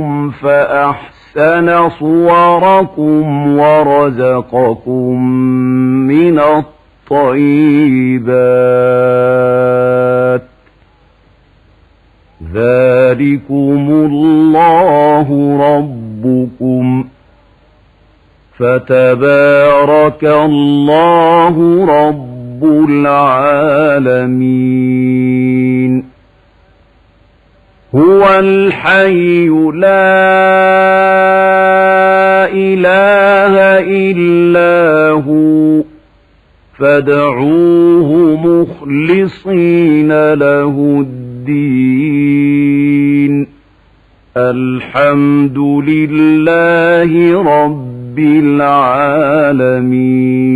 فأحسن صوركم ورزقكم من الطيبات ذلكم الله ربكم فتبارك الله رب العالمين هو الحي لا إله إلا هو فادعوه مخلصين له الدين الحمد لله رب العالمين